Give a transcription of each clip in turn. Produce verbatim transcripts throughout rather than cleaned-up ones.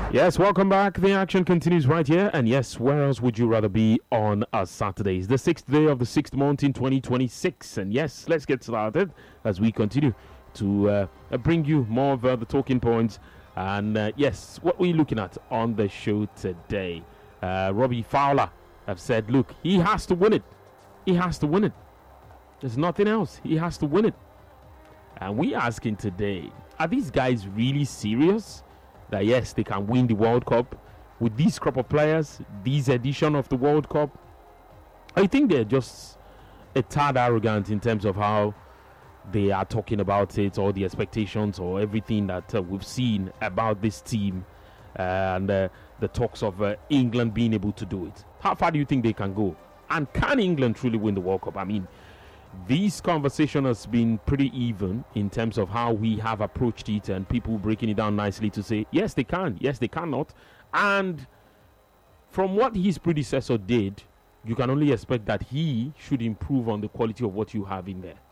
Yes, welcome back. The action continues right here. And yes, where else would you rather be on a Saturday? It's the sixth day of the sixth month in twenty twenty-six. And yes, let's get started as we continue to uh, bring you more of uh, the talking points. And uh, yes, what we're looking at on the show today. Uh, Robbie Fowler have said, look, he has to win it. He has to win it. There's nothing else. He has to win it. And we asking today, are these guys really serious that yes, they can win the World Cup with this crop of players, this edition of the World Cup? I think they're just a tad arrogant in terms of how they are talking about it, or the expectations, or everything that uh, we've seen about this team, uh, and uh, the talks of uh, England being able to do it. How far do you think they can go? And can England truly win the World Cup? I mean, this conversation has been pretty even in terms of how we have approached it, and people breaking it down nicely to say, yes, they can, yes, they cannot. And from what his predecessor did, you can only expect that he should improve on the quality of what you have in there.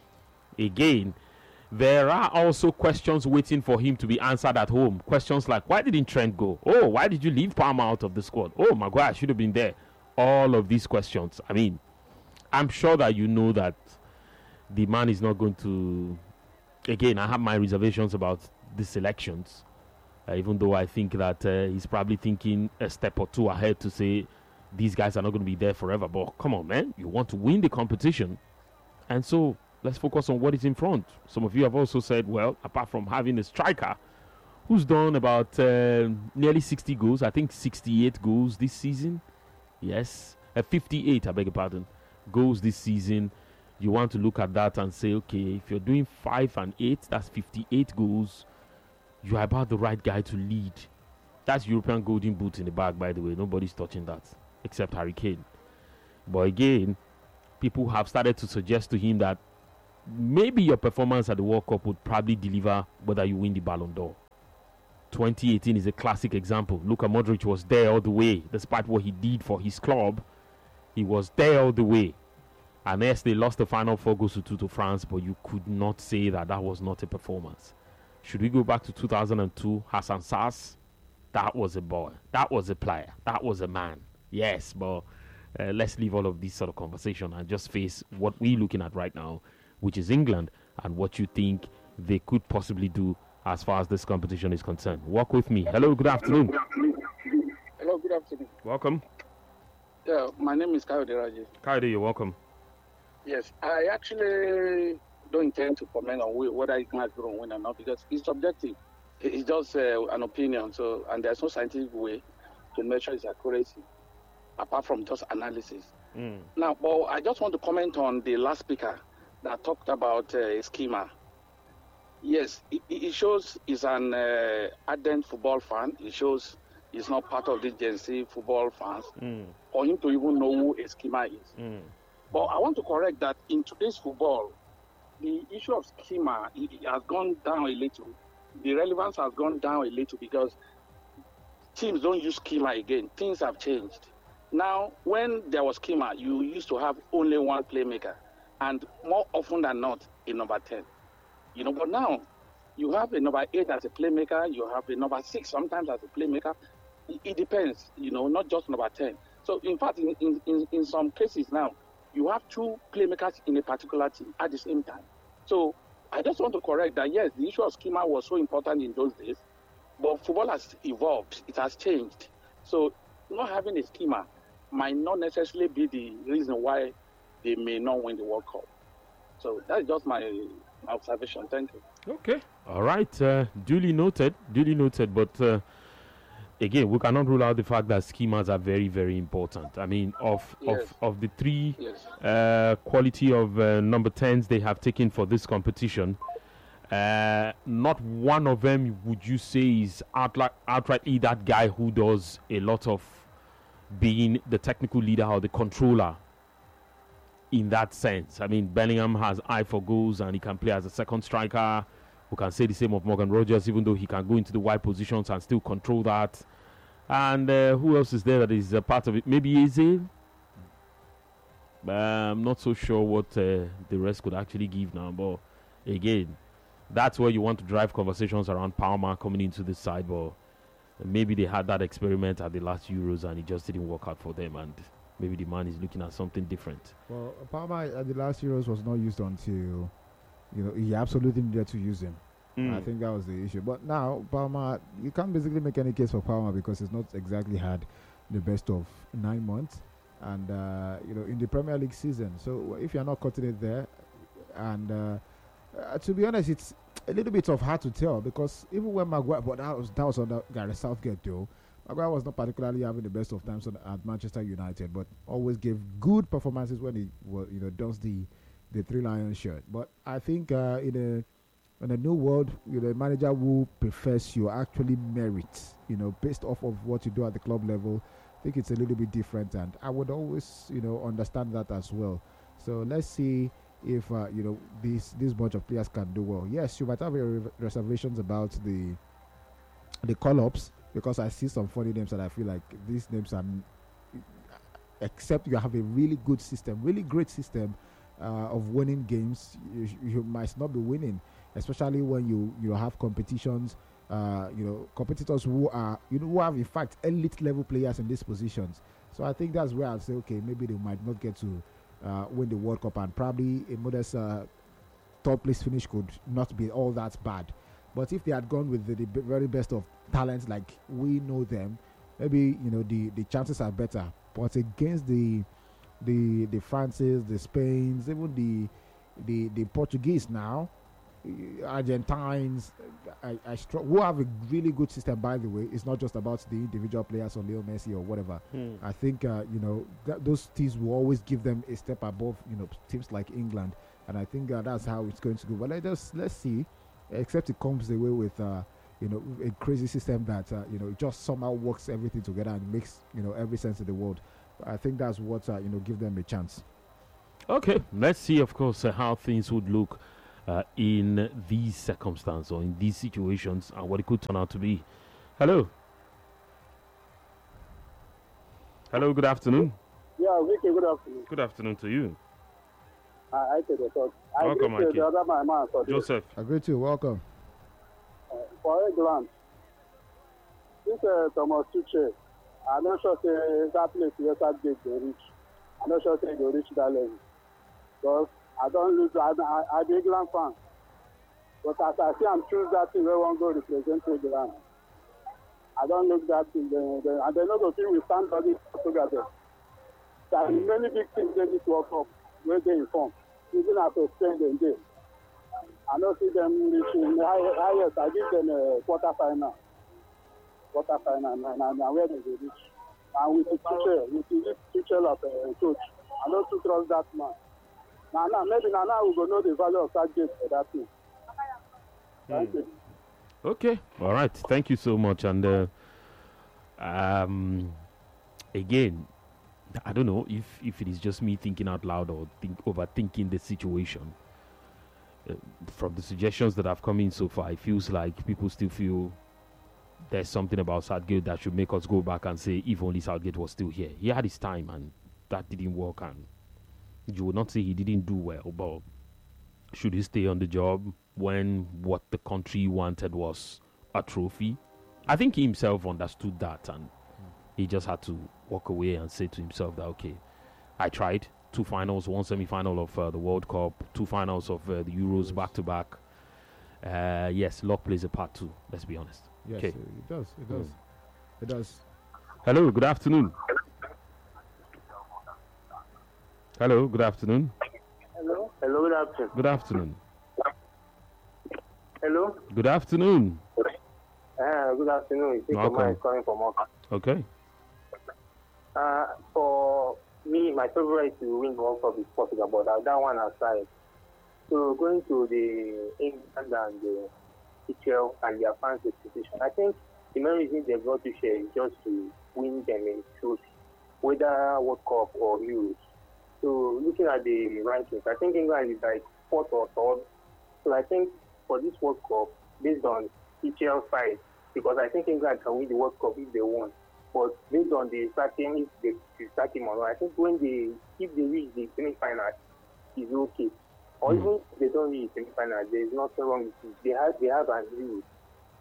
Again, there are also questions waiting for him to be answered at home. Questions like, why didn't Trent go? Oh, why did you leave Palmer out of the squad? Oh, Maguire should have been there. All of these questions. I mean, I'm sure that you know that the man is not going to... Again, I have my reservations about the selections, uh, even though I think that uh, he's probably thinking a step or two ahead to say these guys are not going to be there forever. But come on, man, you want to win the competition. And so let's focus on what is in front. Some of you have also said, well, apart from having a striker who's done about uh, nearly sixty goals, I think sixty-eight goals this season. Yes, uh, fifty-eight, I beg your pardon. Goals this season, you want to look at that and say, okay, if you're doing five and eight, that's fifty-eight goals. You are about the right guy to lead. That's European golden boot in the bag, by the way. Nobody's touching that except Harry Kane. But again, people have started to suggest to him that maybe your performance at the World Cup would probably deliver whether you win the Ballon d'Or. twenty eighteen is a classic example. Luka Modric was there all the way, despite what he did for his club. He was there all the way. And yes, they lost the final four goals to two to France, but you could not say that that was not a performance. Should we go back to two thousand two, Hassan Sass? That was a boy. That was a player. That was a man. Yes, but uh, let's leave all of this sort of conversation and just face what we're looking at right now, which is England, and what you think they could possibly do as far as this competition is concerned. Walk with me. Hello, good afternoon. Hello, good afternoon. Welcome. Yeah, my name is Kayode Raji. Kayode, you're welcome. Yes, I actually don't intend to comment on whether England is going to win or not, because it's subjective. It's just uh, an opinion, so and there's no scientific way to measure its accuracy apart from just analysis. Mm. Now, but I just want to comment on the last speaker that talked about uh, schema. Yes, it, it shows he's an uh, ardent football fan. It shows he's not part of the Gen Z football fans. Mm. For him to even know who a schema is. Mm. But I want to correct that in today's football, the issue of schema it, it has gone down a little. The relevance has gone down a little because teams don't use schema again. Things have changed. Now, when there was schema, you used to have only one playmaker, and more often than not, a number ten. You know, but now you have a number eight as a playmaker, you have a number six sometimes as a playmaker. It, it depends, you know, not just number ten. So, in fact, in, in, in, in some cases now, you have two playmakers in a particular team at the same time. So, I just want to correct that, yes, the issue of schema was so important in those days, but football has evolved. It has changed. So, not having a schema might not necessarily be the reason why they may not win the World Cup. So, that's just my, my observation. Thank you. Okay. All right. Uh, duly noted. Duly noted. But uh, again, we cannot rule out the fact that schemas are very, very important. I mean, of Yes. of, of the three Yes. uh, quality of uh, number tens they have taken for this competition, uh, not one of them would you say is outli- outrightly that guy who does a lot of being the technical leader or the controller in that sense. I mean, Bellingham has eye for goals and he can play as a second striker. We can say the same of Morgan Rogers, even though he can go into the wide positions and still control that. And uh, who else is there that is a part of it? Maybe Eze. Uh, I'm not so sure what uh, the rest could actually give now. But again, that's where you want to drive conversations around Palmer coming into this side. But maybe they had that experiment at the last Euros and it just didn't work out for them, and maybe the man is looking at something different. Well, Palmer at the last Euros was not used until, you know, he absolutely needed to use him. Mm. I think that was the issue. But now, Palmer, you can't basically make any case for Palmer because he's not exactly had the best of nine months. And, uh, you know, in the Premier League season. So if you're not cutting it there, and uh, uh, to be honest, it's a little bit of hard to tell because even when Maguire, but that was, that was under Gareth Southgate though, Maguire was not particularly having the best of times on, at Manchester United, but always gave good performances when he, well, you know, dons the, the Three Lions shirt. But I think uh, in a in a new world, you know, a manager who prefers you actually merit, you know, based off of what you do at the club level. I think it's a little bit different, and I would always, you know, understand that as well. So let's see if uh, you know this this bunch of players can do well. Yes, you might have your re- reservations about the the call-ups because I see some funny names and I feel like these names are, except you have a really good system, really great system uh, of winning games, you, you might not be winning. Especially when you you have competitions, uh, you know, competitors who are, you know, who have in fact elite level players in these positions. So I think that's where I'll say, okay, maybe they might not get to uh, win the World Cup, and probably a modest uh, top place finish could not be all that bad. But if they had gone with the, the very best of talents like we know them, maybe, you know, the, the chances are better. But against the the the Frances, the Spains, even the the the Portuguese now, Argentines, I, I str- who have a really good system, by the way. It's not just about the individual players or Leo Messi or whatever. Hmm. I think uh, you know th- those teams will always give them a step above, you know, teams like England, and I think uh, that's how it's going to go. But let us let's see. Except it comes away with uh, you know a crazy system that uh, you know it just somehow works everything together and makes, you know, every sense in the world. I think that's what uh, you know give them a chance. Okay, let's see, of course, uh, how things would look Uh, in these circumstances or in these situations and what it could turn out to be. Hello. Hello, good afternoon. Yeah, Vicky, good afternoon. Good afternoon to you. I, I take the talk. I Welcome, agree to Mikey. the other my man for Joseph. Agree to you. Welcome. Uh, for a glance, this uh, Thomas Tuchel, I'm not sure say that place where that gate they reach. I'm not sure say they reach that level. Because I don't look, I, I, I'm a England fan. But as I see, I'm choose that team where one go represent England. I don't look that team, they, they, and they know the team will stand on it together. There are many big teams in this World Cup where they inform, even after Spain and they. I don't see them reaching the highest. I give them a quarter final. Quarter final, and, and, and where they will reach. And with the teacher, with the teacher of a uh, coach, I don't trust that man. Now, now, maybe now, now we will know the value of that gate for that team. Thank you. Okay, all right. Thank you so much. And uh, um, again, I don't know if, if it is just me thinking out loud or think overthinking the situation. Uh, from the suggestions that have come in so far, it feels like people still feel there's something about Southgate that should make us go back and say, if only Southgate was still here. He had his time and that didn't work, and you would not say he didn't do well, but should he stay on the job when what the country wanted was a trophy? I think he himself understood that, and he just had to walk away and say to himself that, okay, I tried. Two finals, one semi-final of uh, the World Cup, two finals of uh, the Euros back-to-back. Uh, yes, luck plays a part too, let's be honest. Yes, Okay. it does. It does. Mm. It does. Hello, good afternoon. Hello, good afternoon. Hello? Hello, good afternoon. Good afternoon. Hello? Good afternoon. Uh, good afternoon. It's Welcome. calling from Oka. Okay. Uh, for me, my favorite to win the World Cup is Portugal, but that, that one aside. So going to the England and the Israel and their fans' expectation, I think the main reason they brought to share is just to win them in trophy, whether World Cup or Euros. So looking at the rankings, I think England is like fourth or third. So I think for this World Cup, based on Israel's side, because I think England can win the World Cup if they want. But based on the starting, if they, the starting model, I think when they, if they reach the semi-final, it's okay. Or Mm. even if they don't reach the semi-final, there is nothing wrong with it. They have, they have an Euro. If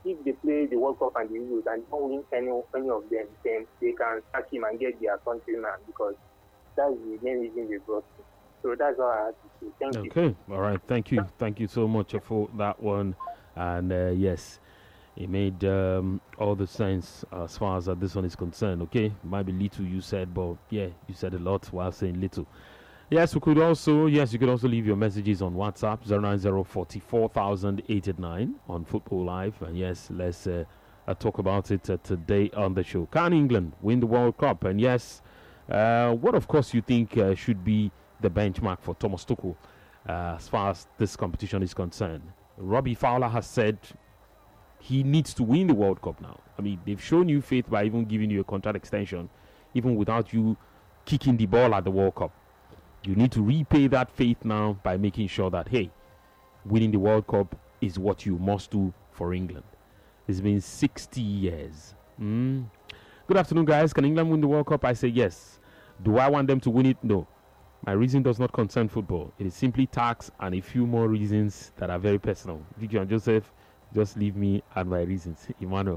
if they play the World Cup and the Euros and don't win any any of them, then they can sack him and get their countryman because that's the main reason they brought him. So that's all I have to say. Thank okay. you. Okay, all right. Thank you. Thank you so much for that one. And uh, yes, it made um, all the sense as far as uh, this one is concerned. Okay, might be little you said, but yeah, you said a lot while saying little. Yes, we could also, yes, you could also leave your messages on WhatsApp, zero nine zero four four thousand eight eight nine on Football Live. And yes, let's uh, uh, talk about it uh, today on the show. Can England win the World Cup? And yes, uh, what of course you think uh, should be the benchmark for Thomas Tuchel uh, as far as this competition is concerned? Robbie Fowler has said he needs to win the World Cup now. I mean, they've shown you faith by even giving you a contract extension, even without you kicking the ball at the World Cup. You need to repay that faith now by making sure that, hey, winning the World Cup is what you must do for England. It's been sixty years. Mm. Good afternoon, guys. Can England win the World Cup? I say yes. Do I want them to win it? No. My reason does not concern football. It is simply tax and a few more reasons that are very personal. Vicky and Joseph, just leave me at my reasons. Emmanuel.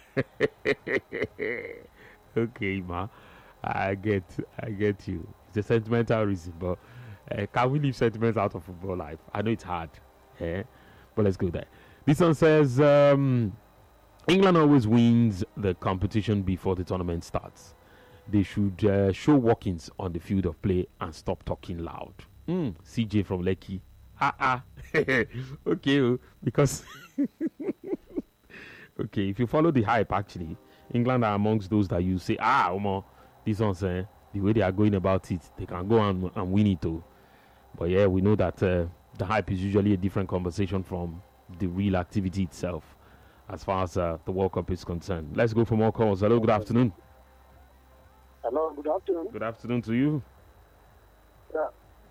Okay, ma. I get I get you. It's a sentimental reason, but uh, can we leave sentiments out of football life? I know it's hard, eh? But let's go there. This one says, um, England always wins the competition before the tournament starts. They should uh, show walk-ins on the field of play and stop talking loud. Mm, C J from Lekki. Ah, ah. Okay, oh, because... okay, if you follow the hype, actually, England are amongst those that you say, ah, Omo, this one's, uh, the way they are going about it, they can go and, and win it, too. But yeah, we know that uh, the hype is usually a different conversation from the real activity itself, as far as uh, the World Cup is concerned. Let's go for more calls. Hello, good afternoon. Hello, good afternoon. Good afternoon to you. Yeah.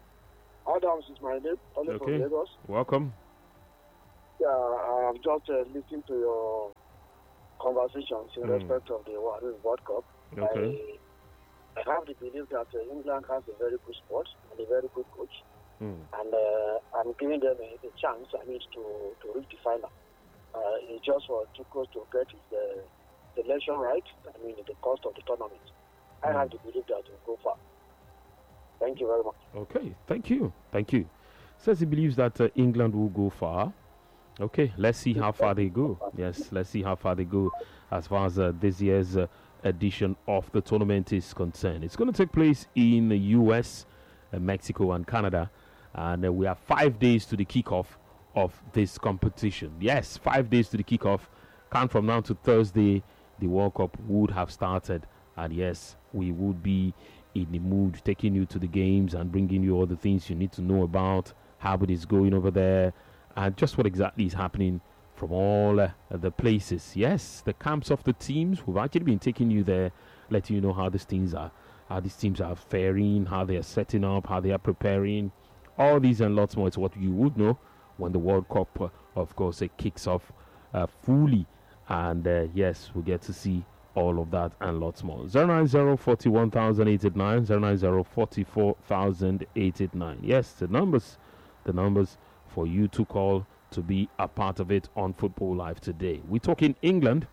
Adams is my name. I'm Okay. from Lagos. Welcome. Yeah, I've just uh, listened to your conversations in Mm. respect of the World World Cup. Okay. I, I have the belief that uh, England has a very good sport and a very good coach. Mm. And uh, I'm giving them a, a chance, I mean, to, to reach the final. Uh, it's just for Tuchel to get his uh, selection right, I mean, at the cost of the tournament. I Mm. have the belief that we'll go far. Thank you very much. Okay, thank you. Thank you. Says he believes that uh, England will go far. Okay, let's see how far they go. Yes, let's see how far they go as far as uh, this year's uh, edition of the tournament is concerned. It's going to take place in the U S, uh, Mexico, and Canada. And uh, we have five days to the kickoff of this competition. Yes, five days to the kickoff. Count from now to Thursday, the World Cup would have started. And yes, we would be in the mood taking you to the games and bringing you all the things you need to know about, how it is going over there, and just what exactly is happening from all uh, the places. Yes, the camps of the teams. We've actually been taking you there, letting you know how these teams are, how these teams are faring, how they are setting up, how they are preparing. All these and lots more. It's what you would know when the World Cup, uh, of course, it kicks off uh, fully. And uh, yes, we get to see all of that and lots more. zero nine zero four one eight eight nine, zero nine zero four four eight eight nine. Yes, the numbers, the numbers for you to call to be a part of it on Football Live today. We're talking England,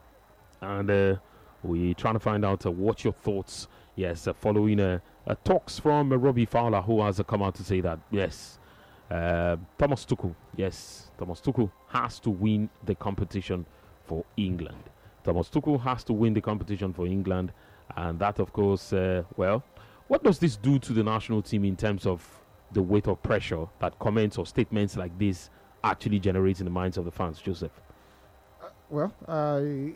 and uh, we're trying to find out uh, what your thoughts. Yes, uh, following uh, uh, talks from uh, Robbie Fowler, who has uh, come out to say that yes, uh, Thomas Tuchel, yes, Thomas Tuchel has to win the competition for England. Thomas Tuchel has to win the competition for England, and that, of course, uh, well, what does this do to the national team in terms of the weight of pressure that comments or statements like this actually generate in the minds of the fans, Joseph? Uh, well, I,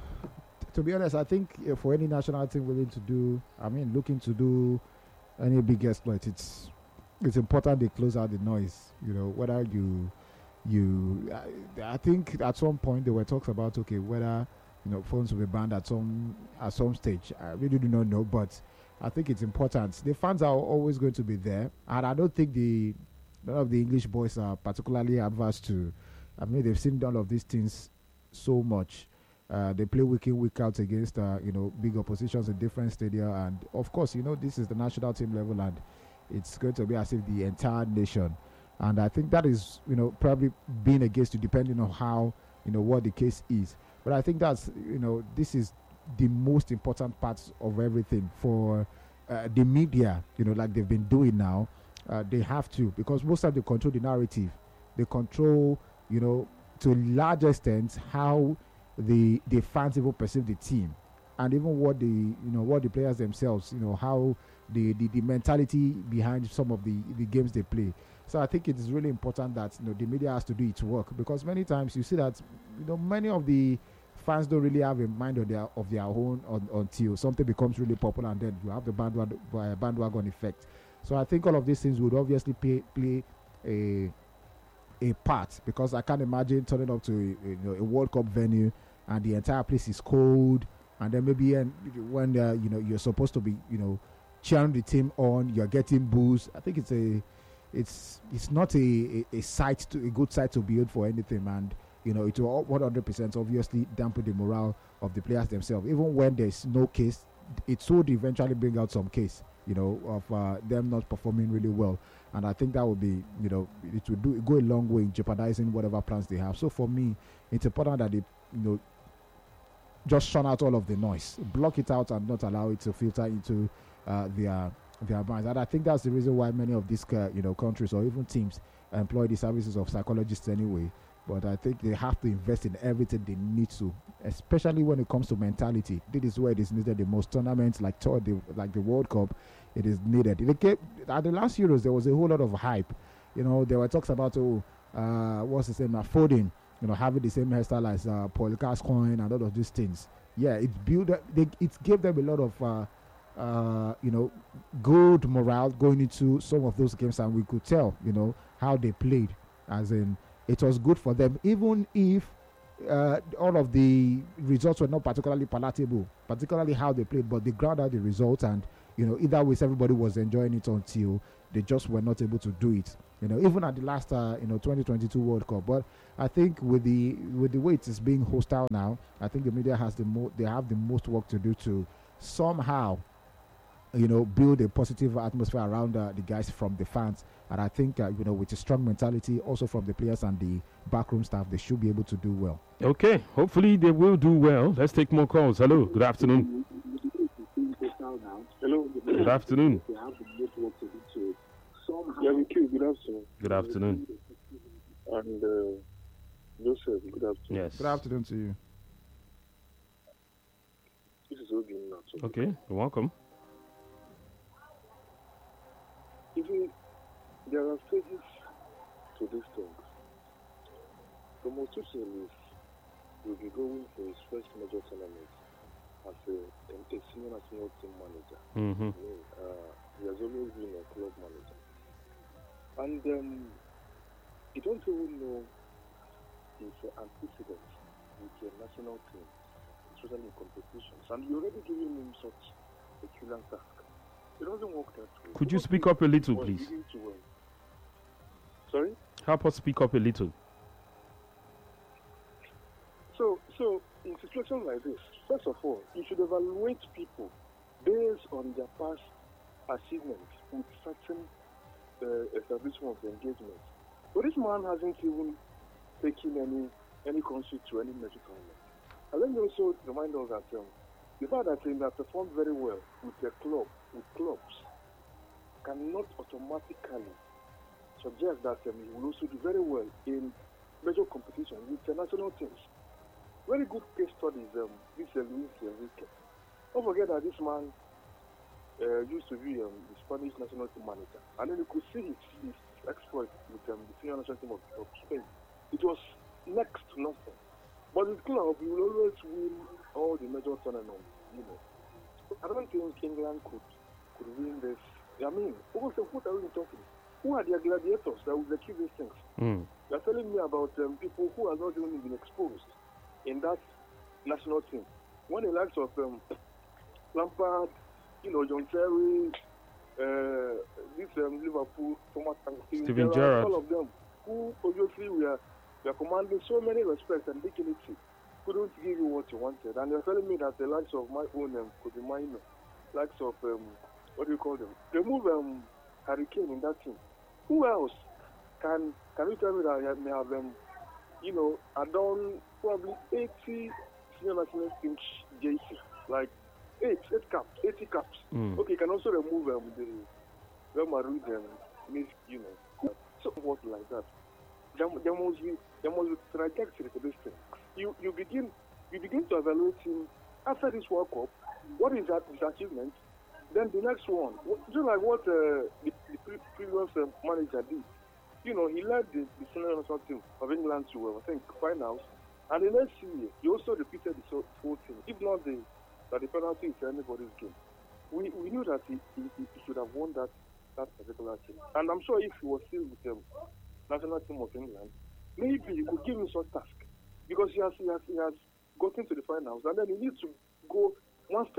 to be honest, I think uh, for any national team willing to do, I mean, looking to do any big exploit, it's it's important they close out the noise. You know, whether you you, I, I think at some point there were talks about okay whether you know phones will be banned at some at some stage. I really do not know, but I think it's important. The fans are always going to be there, and I don't think the none of the English boys are particularly adverse to. I mean, they've seen all of these things so much. Uh, they play week in, week out against uh, you know big oppositions in different stadia, and of course, you know this is the national team level, and it's going to be as if the entire nation. And I think that is you know probably being against you, depending on how you know, what the case is. But I think that's, you know, this is the most important part of everything for uh, the media, you know, like they've been doing now. Uh, they have to, because most of them control the narrative. They control, you know, to a large extent how the the fans even perceive the team, and even what the you know what the players themselves, you know, how the the, the mentality behind some of the, the games they play. So I think it is really important that, you know, the media has to do its work, because many times you see that, you know, many of the fans don't really have a mind of their of their own on, until something becomes really popular, and then you have the bandwagon uh, bandwagon effect. So I think all of these things would obviously play play a a part, because I can't imagine turning up to a, you know, a World Cup venue and the entire place is cold, and then maybe and when uh, you know, you're supposed to be, you know, cheering the team on, you're getting booze. I think it's a it's it's not a, a, a site to a good site to build for anything, and you know, it will one hundred percent obviously dampen the morale of the players themselves. Even when there's no case, it would eventually bring out some case, you know, of uh, them not performing really well. And I think that would be, you know, it would do go a long way in jeopardizing whatever plans they have. So for me, it's important that they, you know, just shun out all of the noise, block it out, and not allow it to filter into uh, their their minds. And I think that's the reason why many of these, uh, you know, countries or even teams employ the services of psychologists anyway. But I think they have to invest in everything they need to, especially when it comes to mentality. This is where it is needed the most. Tournaments like tour, the, like the World Cup, it is needed. It came, at the last Euros, there was a whole lot of hype. You know, there were talks about, oh, uh, what's his name, uh, Foden, you know, having the same hairstyle as uh, Paul Gascoigne and all of these things. Yeah, it built, they, it gave them a lot of, uh, uh, you know, good morale going into some of those games, and we could tell, you know, how they played, as in, it was good for them, even if uh, all of the results were not particularly palatable, particularly how they played, but they ground out the results, and, you know, either way, everybody was enjoying it until they just were not able to do it. You know, even at the last, uh, you know, twenty twenty-two World Cup. But I think with the with the way it is being hostile now, I think the media has the mo- they have the most work to do to somehow, you know, build a positive atmosphere around uh, the guys from the fans. And I think, uh, you know, with a strong mentality also from the players and the backroom staff, they should be able to do well. Okay, hopefully they will do well. Let's take more calls. Hello, good afternoon. Hello. Good afternoon. Yeah, we good afternoon. Good afternoon. And uh, Joseph, good afternoon. Yes. Good afternoon to you. This is Ogin now. Okay, you're welcome. Even there are stages to these things. Tomo Tuchel will be going for his first major tournament as a, a senior national team manager. Mm-hmm. I mean, uh, he has always been a club manager. And um, you don't even know if uh, antecedents with your national team, especially in competitions, and you're already giving him such a killer task. It doesn't work that way. Could you speak up a little, please? To, uh, sorry? Help us speak up a little. So, so in situations like this, first of all, you should evaluate people based on their past achievements with certain uh, establishment of engagement. But this man hasn't even taken any any country to any major tournament. And let me also remind us that um, the fact that they have performed very well with their club, with clubs, cannot automatically suggest that um, he will also do very well in major competition with the national teams. Very good case studies, um, this uh, Luis Enrique. Don't forget that this man uh, used to be um, the Spanish national team manager, and then you could see his, his exploit with um, the senior national team of, of Spain. It was next to nothing. But his club, he will always win all the major tournaments, you know. I don't think England could could win this. I mean, what are we talking? Who are the gladiators that will achieve these things? Mm. They're telling me about um, people who have not even been exposed in that national team. When the likes of um, Lampard, you know, John Terry, uh, this um, Liverpool, Thomas Steven, Steven Gerrard, all of them, who obviously we are, we are commanding so many respect and dignity, couldn't give you what you wanted. And they're telling me that the likes of my own um, Kobe Maino, likes of, um, what do you call them? They move um, Harry Kane in that team. Who else can can you tell me that may have um, you know, had done probably eighty senior national team jerseys, like eight, eight caps, eighty caps. Mm. Okay, you can also remove um, the Real Madrid um, miss, you know, so what like that. There, there must be there must be trajectory to this thing. You you begin you begin to evaluate him after this World Cup. What is that his achievement? Then the next one, just like what uh, the, the pre- previous uh, manager did. You know, he led the, the senior national team of England to, uh, I think, finals. And the next year, he also repeated the so- whole thing. If not the that the penalty is anybody's game. We we knew that he, he, he should have won that that particular team. And I'm sure if he was still with the um, national team of England, maybe you could give him some task because he has he has he has gotten to the finals, and then he needs to go one step